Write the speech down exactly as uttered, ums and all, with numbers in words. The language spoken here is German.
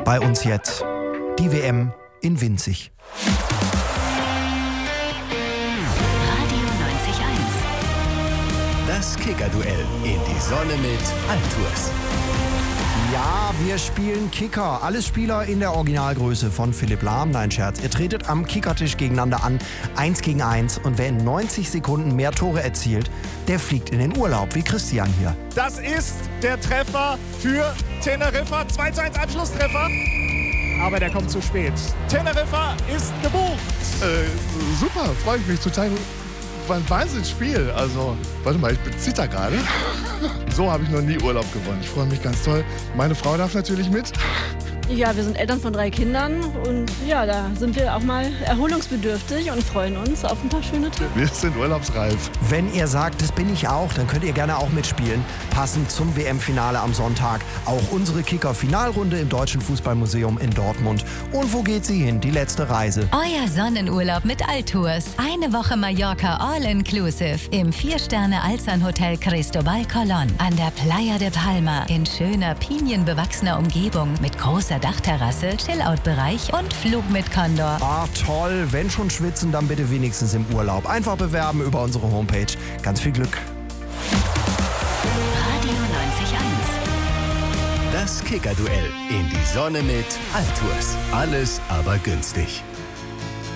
Bei uns jetzt die W M in Winzig. Radio neunzig Komma eins. Das Kicker-Duell in die Sonne mit Altours. Ja, wir spielen Kicker. Alles Spieler in der Originalgröße von Philipp Lahm. Nein, Scherz. Ihr tretet am Kickertisch gegeneinander an. Eins gegen eins. Und wer in neunzig Sekunden mehr Tore erzielt, der fliegt in den Urlaub, wie Christian hier. Das ist der Treffer für Teneriffa. zwei zu eins Anschlusstreffer. Aber der kommt zu spät. Teneriffa ist gebucht. Äh, super, freue ich mich total. War ein Wahnsinnsspiel. Also, warte mal, ich bezitter gerade. So habe ich noch nie Urlaub gewonnen. Ich freue mich ganz toll. Meine Frau darf natürlich mit. Ja, wir sind Eltern von drei Kindern und ja, da sind wir auch mal erholungsbedürftig und freuen uns auf ein paar schöne Tage. Wir sind urlaubsreif. Wenn ihr sagt, das bin ich auch, dann könnt ihr gerne auch mitspielen. Passend zum W M-Finale am Sonntag. Auch unsere Kicker-Finalrunde im Deutschen Fußballmuseum in Dortmund. Und wo geht sie hin? Die letzte Reise. Euer Sonnenurlaub mit Altours. Eine Woche Mallorca All-Inclusive im Vier-Sterne-Alzan-Hotel Cristobal Colón an der Playa de Palma in schöner, pinienbewachsener Umgebung mit großer Dachterrasse, Chillout-Bereich und Flug mit Condor. Ah, toll. Wenn schon schwitzen, dann bitte wenigstens im Urlaub. Einfach bewerben über unsere Homepage. Ganz viel Glück. Radio neunzig Komma eins. Das Kicker-Duell in die Sonne mit Altours. Alles aber günstig.